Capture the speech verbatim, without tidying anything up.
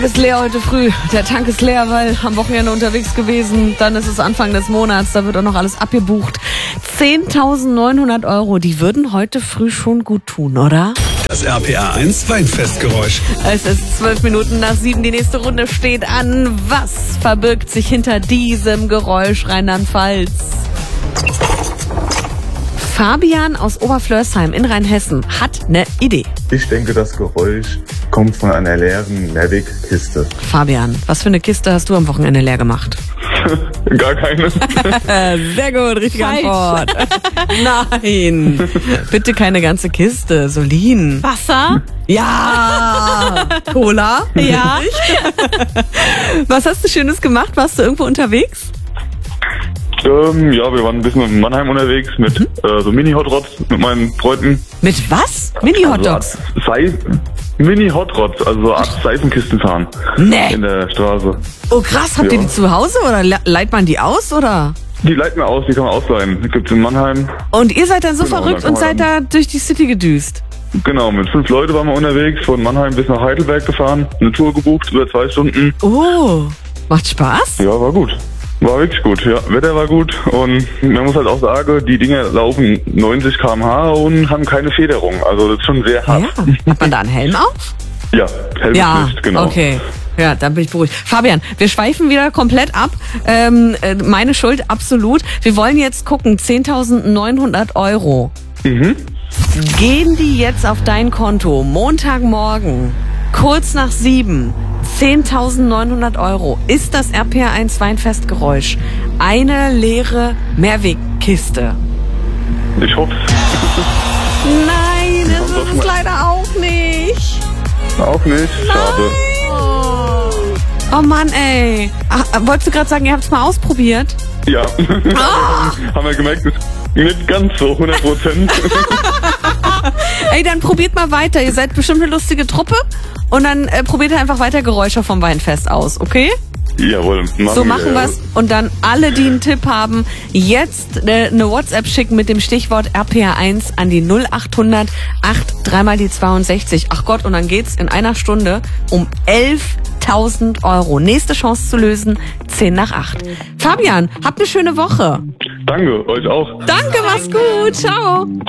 Ist leer heute früh. Der Tank ist leer, weil am Wochenende unterwegs gewesen. Dann ist es Anfang des Monats, da wird auch noch alles abgebucht. zehntausendneunhundert Euro, die würden heute früh schon gut tun, oder? Das R P R eins Weinfestgeräusch. Es ist zwölf Minuten nach sieben, die nächste Runde steht an. Was verbirgt sich hinter diesem Geräusch, Rheinland-Pfalz? Fabian aus Oberflörsheim in Rheinhessen hat eine Idee. Ich denke, das Geräusch kommt von einer leeren Mehrwegkiste. Fabian, was für eine Kiste hast du am Wochenende leer gemacht? Gar keine. Sehr gut, richtige Falsch. Antwort. Nein, bitte keine ganze Kiste. Solin. Wasser? Ja. Cola? Ja. Was hast du Schönes gemacht? Warst du irgendwo unterwegs? Ähm, ja, wir waren ein bisschen in Mannheim unterwegs mit Mhm. äh, so Mini-Hot-Rods mit meinen Freunden. Mit was? Mini-Hotdogs? Also, Sei Mini-Hot-Rods, also so Art Seifenkisten fahren. Nee. In der Straße. Oh krass, habt ihr Ja. die zu Hause oder le- leiht man die aus oder? Die leiten wir aus, die kann man ausleihen. Die gibt's in Mannheim. Und ihr seid dann so Genau, verrückt da kann und man seid da durch die City gedüst? Genau, mit fünf Leuten waren wir unterwegs, von Mannheim bis nach Heidelberg gefahren, eine Tour gebucht, über zwei Stunden. Oh, macht Spaß? Ja, war gut. War wirklich gut, ja. Wetter war gut und man muss halt auch sagen, die Dinger laufen neunzig Kilometer pro Stunde und haben keine Federung. Also das ist schon sehr hart. Ja. Hat man da einen Helm auf? Ja, Helm Ja, nicht, genau. okay. Ja, dann bin ich beruhigt. Fabian, wir schweifen wieder komplett ab. Ähm, äh, meine Schuld, absolut. Wir wollen jetzt gucken, zehntausendneunhundert Euro. Mhm. Gehen die jetzt auf dein Konto Montagmorgen, kurz nach sieben, zehntausendneunhundert Euro, ist das R P R eins Weinfestgeräusch eine leere Mehrwegkiste? Ich hoffe Nein, das doch ist es mal- leider auch nicht. auch nicht. Schade. Oh, oh Mann, ey. Ach, wolltest du gerade sagen, ihr habt es mal ausprobiert? Ja. Haben wir gemerkt, das ist nicht ganz so hundert Prozent. Ey, dann probiert mal weiter. Ihr seid bestimmt eine lustige Truppe. Und dann äh, probiert einfach weiter Geräusche vom Weinfest aus, okay? Jawohl. Machen So machen wir wir's. Und dann alle, die einen Tipp haben, jetzt äh, eine WhatsApp schicken mit dem Stichwort R P R eins an die null achthundert acht dreimal die zweiundsechzig. Ach Gott, und dann geht's in einer Stunde um elftausend Euro. Nächste Chance zu lösen, zehn nach acht. Fabian, habt eine schöne Woche. Danke, euch auch. Danke, mach's gut. Ciao.